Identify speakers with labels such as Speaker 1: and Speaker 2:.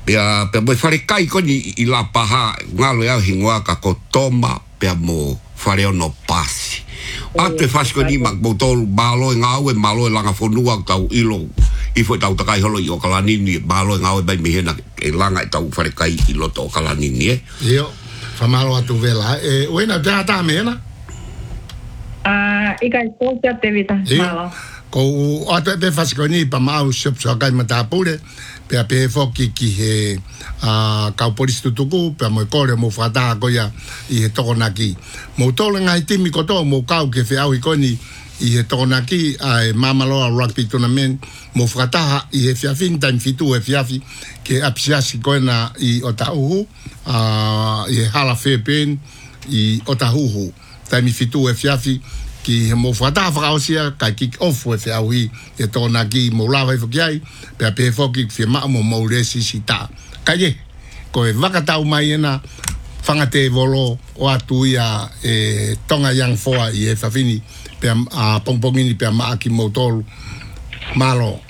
Speaker 1: Pea mo fare kai koni I la paha ngalo ya hingoa ka ko toma pea mo fare ono pasi. Ate fasko ni mak botol malo ngau e malo langa fonua tau ilo I foi tau takai holo I o kalanini malo ngau e bai mihena e langa tau fare kai I loto o kalanini
Speaker 2: Io fa malo atu vela wena ta mena
Speaker 3: Ika spoke te vita malo
Speaker 2: ko ate te fasko ni pa mau shop so kai mata pure pe pe foki ki he ka polistu tuku pe mo kore mo fata ko ya I he tokonaki mo tole ngai timi ko to mo kau ke fe au ikoni I he tokonaki ai mamalo rugby tournament mo fata I he fiafin time fitu e fiafi ke apsiasi ko na I otahu I he hala fepen I otahu time fitu e fiafi ki mo fata frausia ka kick off we fe aui e tona ki mo lava fo kiai pe foki fi ma mo resi sita kaye ko e vakata mai na fangate volo o atu ia e tonga yang foa I e fafini pe a pongpongini pe ma ki motol malo